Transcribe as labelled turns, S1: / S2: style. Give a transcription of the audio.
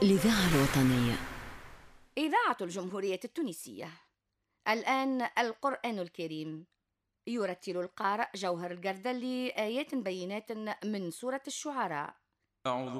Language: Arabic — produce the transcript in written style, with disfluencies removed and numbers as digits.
S1: الإذاعة الوطنية.
S2: إذاعة الجمهورية التونسية. الآن القرآن الكريم. يرتل القارئ جوهر القردلي آيات بينات من سورة الشعراء.
S3: أعوذ